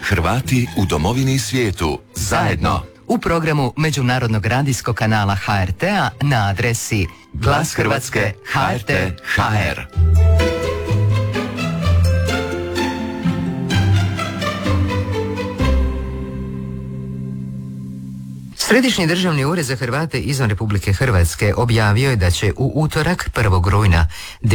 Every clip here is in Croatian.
Hrvati u domovini i svijetu. Zajedno. U programu Međunarodnog radijskog kanala HRT-a na adresi Glas Hrvatske HRT.hr. Središnji državni ured za Hrvate izvan Republike Hrvatske objavio je da će u utorak 1. rujna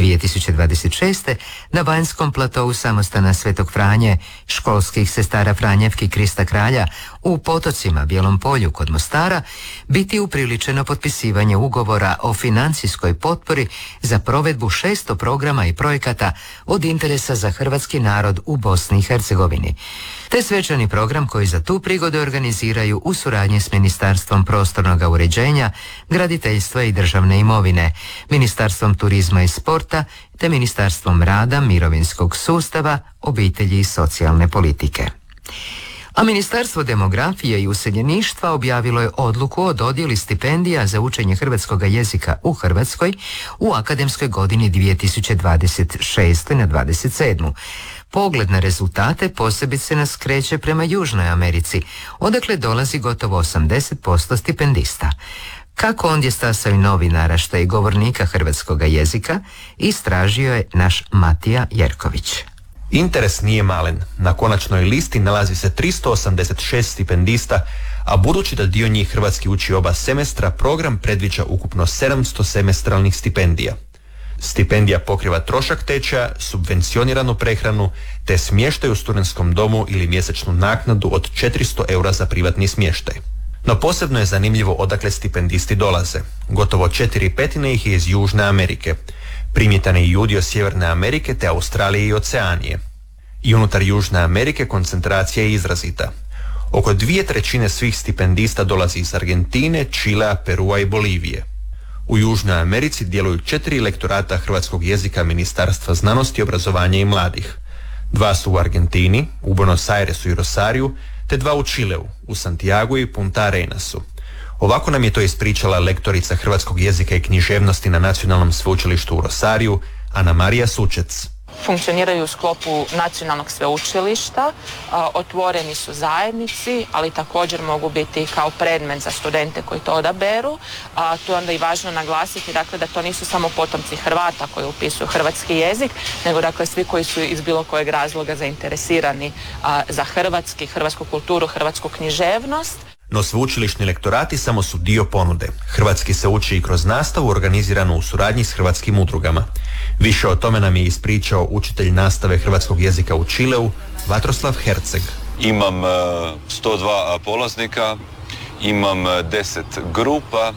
2026. na vanjskom platovu samostana Svetog Franje, školskih sestara Franjevki Krista Kralja u Potocima, Bijelom Polju kod Mostara biti upriličeno potpisivanje ugovora o financijskoj potpori za provedbu 600 programa i projekata od interesa za hrvatski narod u Bosni i Hercegovini. Te svečani program koji za tu prigodu organiziraju u suradnji s Ministarstvom prostornog uređenja, graditeljstva i državne imovine, Ministarstvom turizma i sporta te Ministarstvom rada, mirovinskog sustava, obitelji i socijalne politike. A Ministarstvo demografije i useljeništva objavilo je odluku o dodjeli stipendija za učenje hrvatskog jezika u Hrvatskoj u akademskoj godini 2026. na 27. Pogled na rezultate posebice nas kreće prema Južnoj Americi, odakle dolazi gotovo 80% stipendista. Kako ondje stasaju novi naraštaj govornika hrvatskog jezika, istražio je naš Matija Jerković. Interes nije malen. Na konačnoj listi nalazi se 386 stipendista, a budući da dio njih hrvatski uči oba semestra, program predviđa ukupno 700 semestralnih stipendija. Stipendija pokriva trošak tečaja, subvencioniranu prehranu, te smještaj u studentskom domu ili mjesečnu naknadu od 400 eura za privatni smještaj. No posebno je zanimljivo odakle stipendisti dolaze. Gotovo 4/5 ih je iz Južne Amerike. Primjetan je i udio Sjeverne Amerike te Australije i Oceanije. I unutar Južne Amerike koncentracija je izrazita. Oko 2/3 svih stipendista dolazi iz Argentine, Čilea, Perua i Bolivije. U Južnoj Americi djeluju 4 lektorata hrvatskog jezika Ministarstva znanosti, obrazovanja i mladih. 2 su u Argentini, u Buenos Airesu i Rosariju, te 2 u Čileu, u Santiagu i Punta Arenasu. Ovako nam je to ispričala lektorica hrvatskog jezika i književnosti na Nacionalnom sveučilištu u Rosariju, Ana Marija Sučec. Funkcioniraju u sklopu nacionalnog sveučilišta, otvoreni su zajednici, ali također mogu biti kao predmet za studente koji to odaberu. Tu je onda i važno naglasiti dakle, da to nisu samo potomci Hrvata koji upisuju hrvatski jezik, nego dakle, svi koji su iz bilo kojeg razloga zainteresirani za hrvatsku kulturu, hrvatsku književnost. No sveučilišni lektorati samo su dio ponude. Hrvatski se uči i kroz nastavu organiziranu u suradnji s hrvatskim udrugama. Više o tome nam je ispričao učitelj nastave hrvatskog jezika u Čileu, Vatroslav Herceg. Imam 102 polaznika, imam 10 grupa,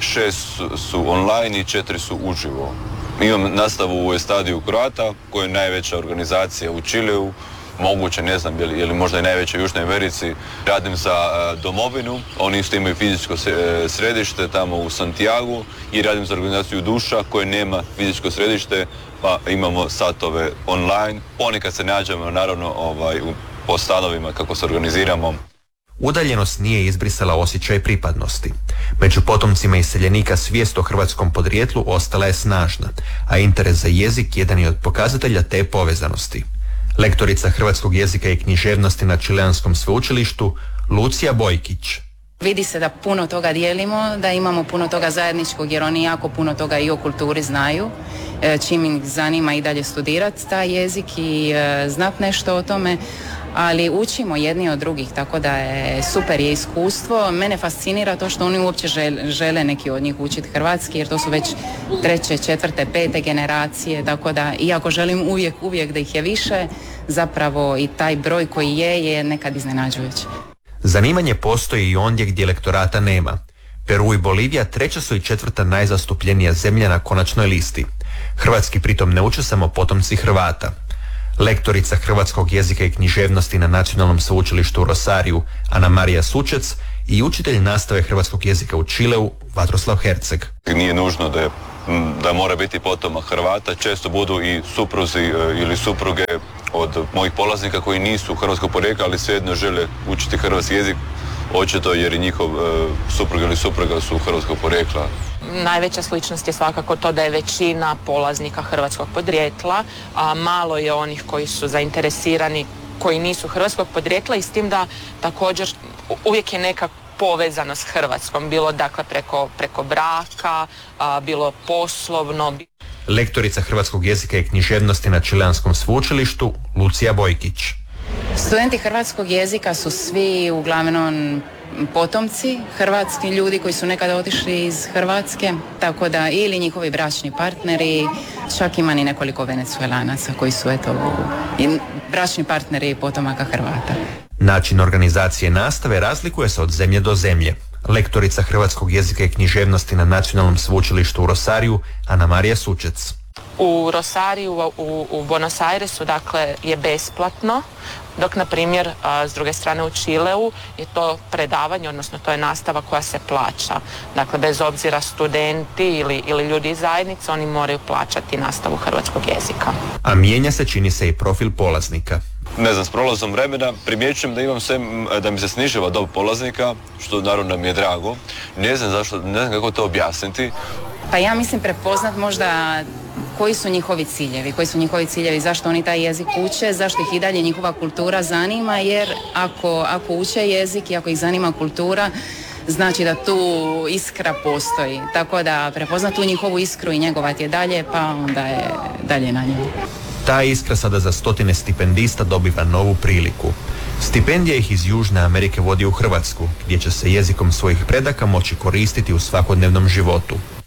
6 su online i 4 su uživo. Imam nastavu u Estadiju Croata, koja je najveća organizacija u Čileu, moguće, ne znam, je li možda i najveća u Južnoj Americi. Radim za domovinu, oni isto imaju fizičko središte tamo u Santiagu i radim za organizaciju Duša koja nema fizičko središte, pa imamo satove online. Ponekad se nađemo naravno po stanovima kako se organiziramo. Udaljenost nije izbrisala osjećaj pripadnosti. Među potomcima iseljenika svijest o hrvatskom podrijetlu ostala je snažna, a interes za jezik jedan je od pokazatelja te povezanosti. Lektorica hrvatskog jezika i književnosti na Čileanskom sveučilištu, Lucija Bojkić. Vidi se da puno toga dijelimo, da imamo puno toga zajedničkog jer oni jako puno toga i o kulturi znaju, čim ih zanima i dalje studirati taj jezik i znat nešto o tome, ali učimo jedni od drugih, tako da je super je iskustvo. Mene fascinira to što oni uopće žele neki od njih učiti hrvatski, jer to su već 3., 4., 5. generacije, tako da iako želim uvijek da ih je više, zapravo i taj broj koji je nekad iznenađujući. Zanimanje postoji i ondje gdje lektorata nema. Peru i Bolivija 3. su i 4. najzastupljenija zemlja na konačnoj listi. Hrvatski pritom ne uče samo potomci Hrvata. Lektorica hrvatskog jezika i književnosti na Nacionalnom sveučilištu u Rosariju, Ana Marija Sučec, i učitelj nastave hrvatskog jezika u Čileu, Vatroslav Herceg. Nije nužno da mora biti potomak Hrvata, često budu i supruzi ili supruge od mojih polaznika koji nisu hrvatskog porijekla, ali svejedno žele učiti hrvatski jezik, očito jer i njihov suprug ili supruga su hrvatskog porijekla. Najveća sličnost je svakako to da je većina polaznika hrvatskog podrijetla, a malo je onih koji su zainteresirani koji nisu hrvatskog podrijetla i s tim da također uvijek je neka povezano s Hrvatskom, bilo dakle preko braka, bilo poslovno. Lektorica hrvatskog jezika i književnosti na Čileanskom sveučilištu Lucija Bojkić. Studenti hrvatskog jezika su svi uglavnom potomci hrvatski ljudi koji su nekada otišli iz Hrvatske, tako da ili njihovi bračni partneri, čak ima ni nekoliko Venezuelanaca koji su bračni partneri potomaka Hrvata. Način organizacije nastave razlikuje se od zemlje do zemlje. Lektorica hrvatskog jezika i književnosti na Nacionalnom sveučilištu u Rosariju, Ana Marija Sučec. U Rosariju, u Buenos Airesu, dakle, je besplatno, dok, na primjer, s druge strane u Čileu je to predavanje, odnosno to je nastava koja se plaća. Dakle, bez obzira studenti ili ljudi iz zajednice, oni moraju plaćati nastavu hrvatskog jezika. A mijenja se, čini se, i profil polaznika. Ne znam, s prolazom vremena primjećujem da imam sve, da mi se snižava dob polaznika, što naravno mi je drago. Ne znam zašto, ne znam kako to objasniti. Pa ja mislim prepoznat možda koji su njihovi ciljevi, zašto oni taj jezik uče, zašto ih i dalje njihova kultura zanima, jer ako uče jezik i ako ih zanima kultura, znači da tu iskra postoji. Tako da prepoznat tu njihovu iskru i njegovati je dalje, pa onda je dalje na njemu. Ta iskra sada za stotine stipendista dobiva novu priliku. Stipendija ih iz Južne Amerike vodi u Hrvatsku, gdje će se jezikom svojih predaka moći koristiti u svakodnevnom životu.